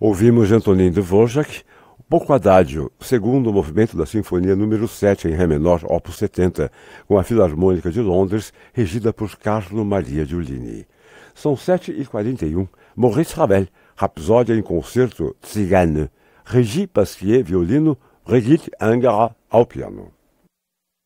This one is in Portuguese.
Ouvimos Antonin Dvorak, Pouco Adágio, segundo movimento da Sinfonia número 7 em Ré menor, opus 70, com a Filarmônica de Londres, regida por Carlo Maria Giulini. São 7h41, Maurice Ravel, Rapsódia em Concerto, Tzigane, Régis Pasquier, violino, Brigitte Ingara, ao piano.